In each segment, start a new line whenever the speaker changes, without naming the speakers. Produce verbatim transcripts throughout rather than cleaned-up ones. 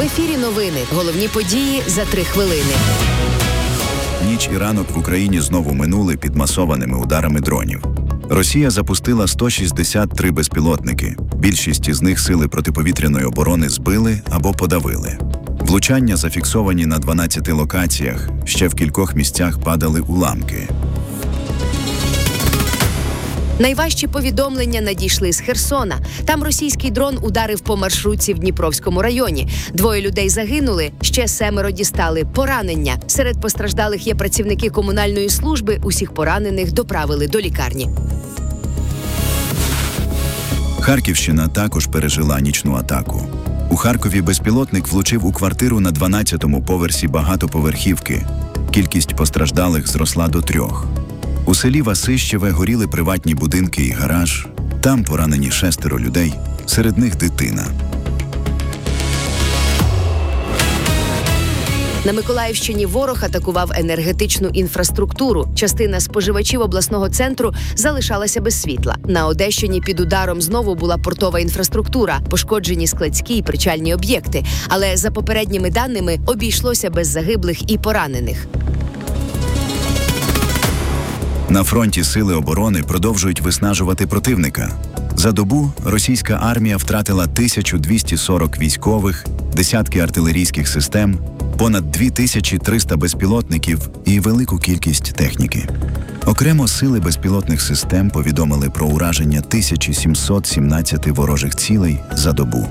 В ефірі новини. Головні події за три хвилини.
Ніч і ранок в Україні знову минули під масованими ударами дронів. Росія запустила сто шістдесят три безпілотники. Більшість із них сили протиповітряної оборони збили або подавили. Влучання зафіксовані на дванадцяти локаціях, ще в кількох місцях падали уламки.
Найважчі повідомлення надійшли з Херсона. Там російський дрон ударив по маршрутці в Дніпровському районі. Двоє людей загинули, ще семеро дістали поранення. Серед постраждалих є працівники комунальної служби, усіх поранених доправили до лікарні.
Харківщина також пережила нічну атаку. У Харкові безпілотник влучив у квартиру на дванадцятому поверсі багатоповерхівки. Кількість постраждалих зросла до трьох. У селі Васищеве горіли приватні будинки і гараж. Там поранені шестеро людей, серед них дитина.
На Миколаївщині ворог атакував енергетичну інфраструктуру. Частина споживачів обласного центру залишалася без світла. На Одещині під ударом знову була портова інфраструктура, пошкоджені складські і причальні об'єкти. Але за попередніми даними обійшлося без загиблих і поранених.
На фронті сили оборони продовжують виснажувати противника. За добу російська армія втратила тисячу двісті сорок військових, десятки артилерійських систем, понад дві тисячі триста безпілотників і велику кількість техніки. Окремо сили безпілотних систем повідомили про ураження тисяча сімсот сімнадцять ворожих цілей за добу.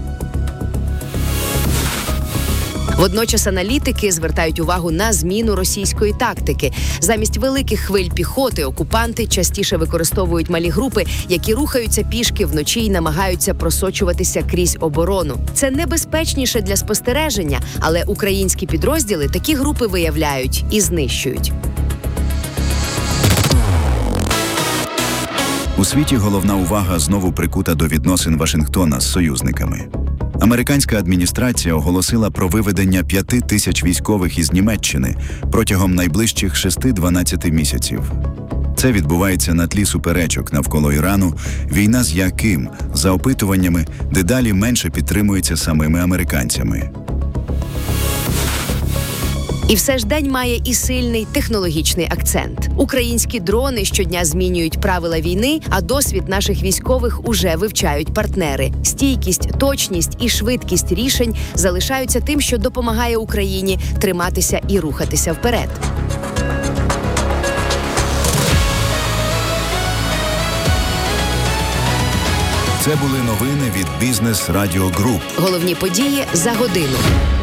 Водночас аналітики звертають увагу на зміну російської тактики. Замість великих хвиль піхоти окупанти частіше використовують малі групи, які рухаються пішки вночі і намагаються просочуватися крізь оборону. Це небезпечніше для спостереження, але українські підрозділи такі групи виявляють і знищують.
У світі головна увага знову прикута до відносин Вашингтона з союзниками. Американська адміністрація оголосила про виведення п'яти тисяч військових із Німеччини протягом найближчих шести-дванадцяти місяців. Це відбувається на тлі суперечок навколо Ірану, війна з яким, за опитуваннями, дедалі менше підтримується самими американцями.
І все ж день має і сильний технологічний акцент. Українські дрони щодня змінюють правила війни, а досвід наших військових уже вивчають партнери. Стійкість, точність і швидкість рішень залишаються тим, що допомагає Україні триматися і рухатися вперед.
Це були новини від Бізнес Радіо Груп.
Головні події за годину.